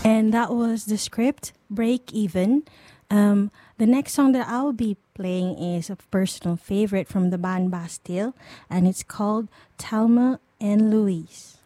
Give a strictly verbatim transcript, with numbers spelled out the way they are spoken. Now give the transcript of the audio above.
And that was the script, Break Even. Um, the next song that I'll be playing is a personal favorite from the band Bastille, and it's called Thelma and Louise.